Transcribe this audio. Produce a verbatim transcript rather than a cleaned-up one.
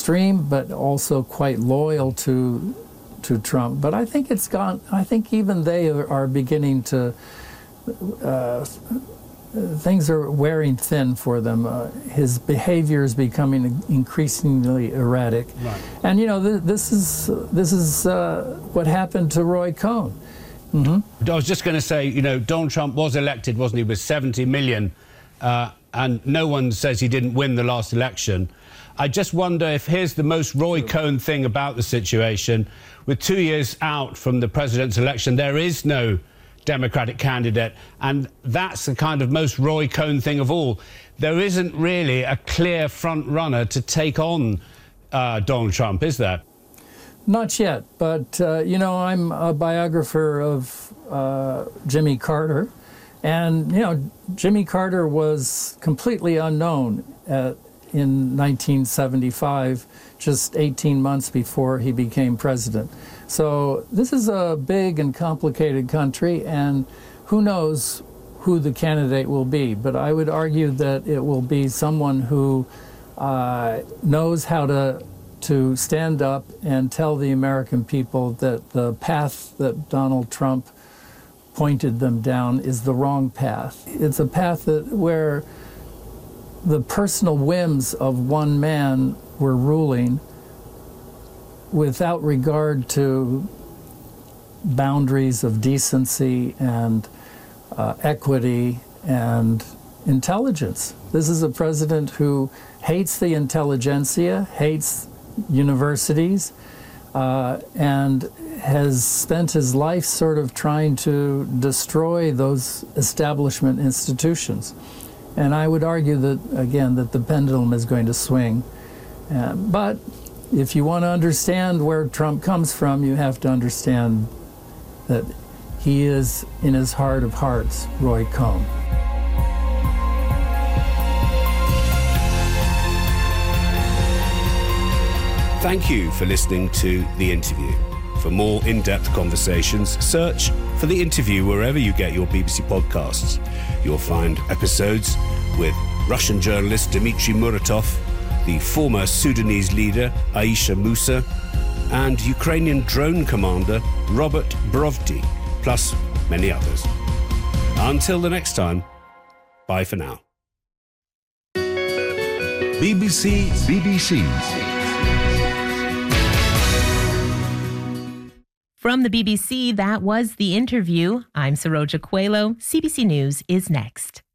extreme, but also quite loyal to to Trump. But I think it's gone. I think even they are, are beginning to. Uh, things are wearing thin for them. Uh, his behavior is becoming increasingly erratic, right. and you know th- this is this is uh, what happened to Roy Cohn. Mm-hmm. I was just going to say, you know, Donald Trump was elected, wasn't he, with seventy million, uh, and no one says he didn't win the last election. I just wonder if here's the most Roy Cohn thing about the situation. With two years out from the president's election, there is no Democratic candidate, and that's the kind of most Roy Cohn thing of all. There isn't really a clear front runner to take on uh, Donald Trump, is there? Not yet, but uh, you know, I'm a biographer of uh, Jimmy Carter, and you know, Jimmy Carter was completely unknown at, in nineteen seventy-five, just eighteen months before he became president. So this is a big and complicated country, and who knows who the candidate will be. But I would argue that it will be someone who uh, knows how to to stand up and tell the American people that the path that Donald Trump pointed them down is the wrong path. It's a path that where the personal whims of one man were ruling without regard to boundaries of decency and uh, equity and intelligence. This is a president who hates the intelligentsia, hates universities, uh, and has spent his life sort of trying to destroy those establishment institutions. And I would argue that, again, that the pendulum is going to swing. Uh, but if you want to understand where Trump comes from, you have to understand that he is, in his heart of hearts, Roy Cohn. Thank you for listening to The Interview. For more in-depth conversations, search for The Interview wherever you get your B B C podcasts. You'll find episodes with Russian journalist Dmitry Muratov, the former Sudanese leader Aisha Musa, and Ukrainian drone commander Robert Brovdi, plus many others. Until the next time, bye for now. B B C B B C. From the B B C, that was The Interview. I'm Saroja Coelho. C B C News is next.